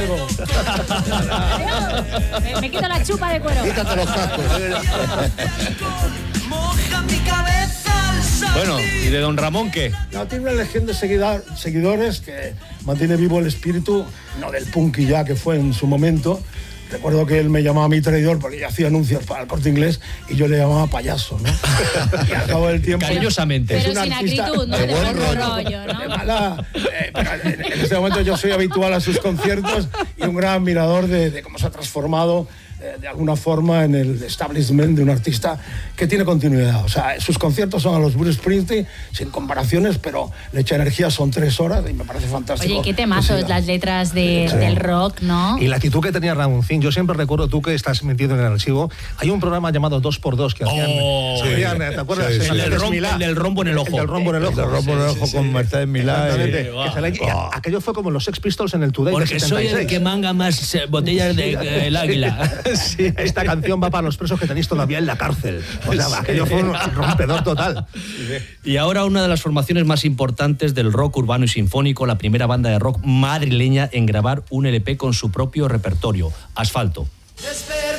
luego. Me quito la chupa de cuero. Quítate los cascos. Bueno, ¿y de don Ramón qué? No, tiene una legión de seguidores que mantiene vivo el espíritu, no del punky ya que fue en su momento. Recuerdo que él me llamaba mi traidor porque yo hacía anuncios para el Corte Inglés y yo le llamaba payaso, ¿no? Y al cabo del tiempo... Cariñosamente. Pero es un sin artista acritud, ¿no? De buen rollo, ¿no? De mala, pero en este momento yo soy habitual a sus conciertos y un gran admirador de cómo se ha transformado de alguna forma en el establishment de un artista que tiene continuidad. O sea, sus conciertos son a los Bruce Springsteen, sin comparaciones, pero le echa energía, son 3 horas y me parece fantástico. Oye, qué temazos las letras del rock, ¿no? Y la actitud que tenía Ramoncín, yo siempre recuerdo, tú que estás metido en el archivo, hay un programa llamado 2x2 que hacían, ¿te acuerdas? Sí, el del rombo en el ojo. El del rombo en el ojo. El rombo en el ojo con Mercedes Milá. Aquello fue como los Sex Pistols en el Today. Porque soy el que manga más botellas del Águila. Sí, esta canción va para los presos que tenéis todavía en la cárcel. O sea, aquello fue un rompedor total. Y ahora una de las formaciones más importantes del rock urbano y sinfónico, la primera banda de rock madrileña en grabar un LP con su propio repertorio, Asfalto.